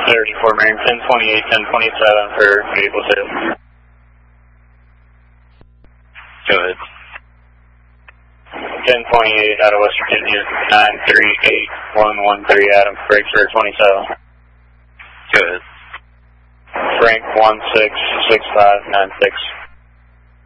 34 Marion, 1028, 1027 for vehicle sale. Go ahead. 1028 out of West Virginia, 938113 Adam, brakes for 27. Go ahead. Frank 166596.